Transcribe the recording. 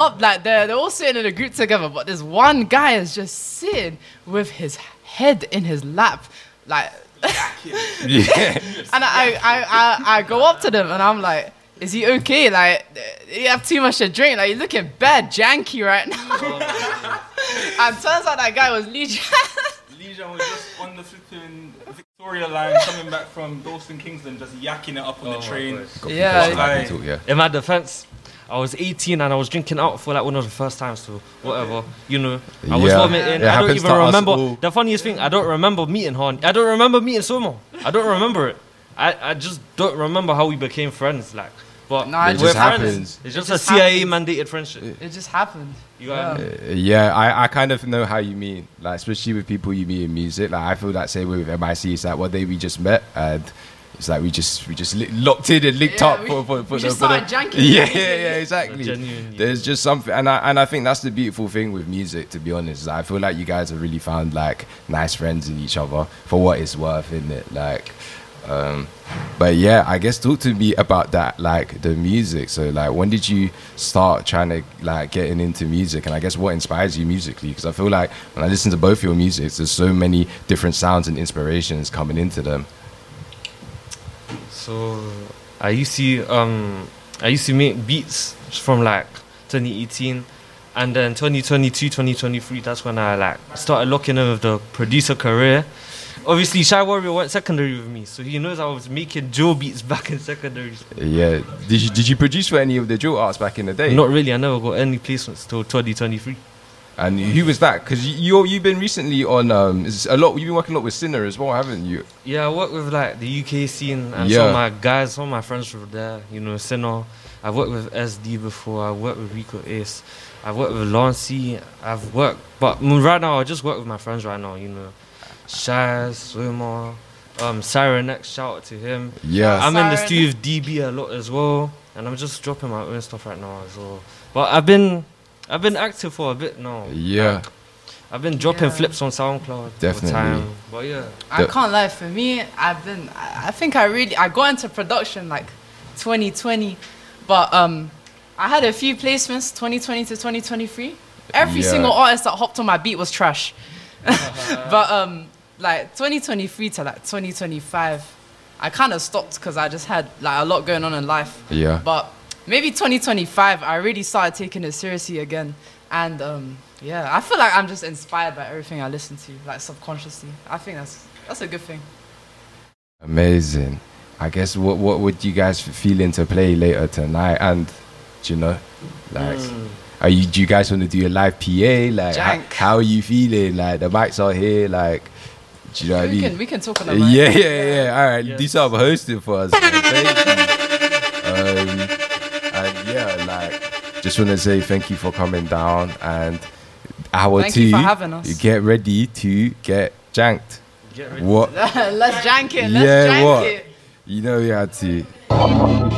up, like they're all sitting in a group together, but this one guy is just sitting with his head in his lap, like. Yeah. And I go up to them and I'm like, is he okay? Like, you have too much to drink. Like, you're looking bad janky right now. And turns out that guy was Legion. Legion was just on the flipping Victoria line coming back from Dalston Kingston, just yakking it up on the train. Yeah. In my defense, I was 18 and I was drinking out for like one of the first times, so whatever, you know. I was vomiting. I don't even remember. The funniest thing, I don't remember meeting Horn. I don't remember meeting Somo. I don't remember it. I just don't remember how we became friends. Like, but we're friends. It's just a CIA mandated friendship. It just happened. You got Yeah, I kind of know how you mean. Like, especially with people you meet in music. Like, I feel that same way with MIC. It's like one day we just met and. It's like we just locked in and linked up for just started janking. Yeah, exactly. Genuine, There's just something, and I think that's the beautiful thing with music. To be honest, I feel like you guys have really found like nice friends in each other for what it's worth, isn't it? Like, but yeah, I guess talk to me about that, like the music. So like, when did you start trying to like getting into music, and I guess what inspires you musically? Because I feel like when I listen to both your music, there's so many different sounds and inspirations coming into them. So I used to make beats from like 2018, and then 2022, 2023. That's when I like started locking in with the producer career. Obviously, Shy Warrior went secondary with me, so he knows I was making drill beats back in secondary school. Yeah. Did you produce for any of the drill arts back in the day? Not really. I never got any placements till 2023. And who was that? Because you've been recently on a lot. You've been working a lot with Sinner as well, haven't you? Yeah, I work with like the UK scene and some of my guys, some of my friends were there. You know, Sinner. I've worked with SD before. I worked with Rico Ace. I've worked with Lancey. But right now I just work with my friends right now. You know, Shaz, Swimmer, Siren X. Shout out to him. Yeah, I'm in the studio with DB a lot as well, and I'm just dropping my own stuff right now as well. But I've been active for a bit now. Yeah. Like, I've been dropping flips on SoundCloud. Definitely. Time, but yeah. I can't lie. For me, I think I got into production like 2020, but I had a few placements 2020 to 2023. Every single artist that hopped on my beat was trash. But like 2023 to like 2025, I kind of stopped because I just had like a lot going on in life. Yeah. But maybe 2025, I really started taking it seriously again. And I feel like I'm just inspired by everything I listen to, like subconsciously. I think that's a good thing. Amazing. I guess what would you guys feeling to play later tonight? And do you know, like, do you guys want to do a live PA? Like, how are you feeling? Like, the mics are here. Like, do you know what I mean? We can talk on the mic. Yeah. All right, do some hosting for us. Man. Thank you. And yeah, like, just want to say thank you for coming down. And hour thank 2, you for having us. You get ready to get janked. Get ready. What? Let's jank it. Let's jank it. You know you had to.